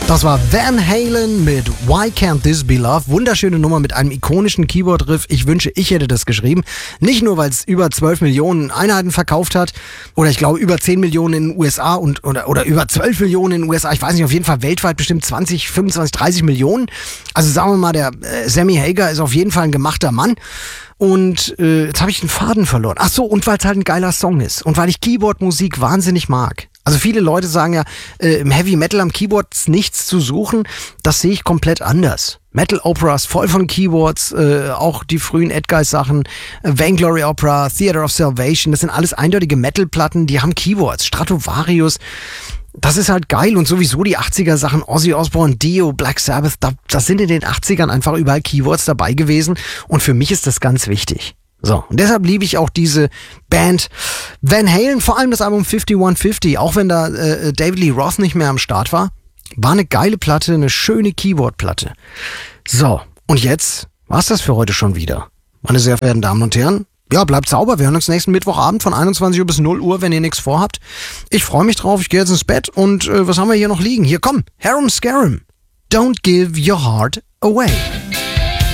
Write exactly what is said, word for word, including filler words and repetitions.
Das war Van Halen mit Why Can't This Be Love? Wunderschöne Nummer mit einem ikonischen Keyboard-Riff. Ich wünsche, ich hätte das geschrieben. Nicht nur, weil es über zwölf Millionen Einheiten verkauft hat oder ich glaube über zehn Millionen in den U S A und oder, oder über zwölf Millionen in den U S A. Ich weiß nicht, auf jeden Fall weltweit bestimmt zwanzig, fünfundzwanzig, dreißig Millionen. Also sagen wir mal, der äh, Sammy Hagar ist auf jeden Fall ein gemachter Mann. Und äh, jetzt habe ich den Faden verloren. Ach so, und weil es halt ein geiler Song ist. Und weil ich Keyboard-Musik wahnsinnig mag. Also viele Leute sagen ja, äh, im Heavy Metal am Keyboard ist nichts zu suchen. Das sehe ich komplett anders. Metal Operas voll von Keyboards, äh, auch die frühen Edguy-Sachen, äh, Vainglory Opera, Theater of Salvation, das sind alles eindeutige Metal-Platten, die haben Keyboards. Stratovarius, das ist halt geil. Und sowieso die achtziger-Sachen, Ozzy Osbourne, Dio, Black Sabbath, da, das sind in den achtzigern einfach überall Keyboards dabei gewesen. Und für mich ist das ganz wichtig. So, und deshalb liebe ich auch diese Band Van Halen, vor allem das Album fünfty one fifty, auch wenn da äh, David Lee Roth nicht mehr am Start war. War eine geile Platte, eine schöne Keyboard-Platte. So, und jetzt war's das für heute schon wieder. Meine sehr verehrten Damen und Herren, ja, bleibt sauber. Wir hören uns nächsten Mittwochabend von einundzwanzig Uhr bis null Uhr, wenn ihr nichts vorhabt. Ich freue mich drauf, ich gehe jetzt ins Bett und äh, was haben wir hier noch liegen? Hier, komm, Harum Scarum. Don't give your heart away.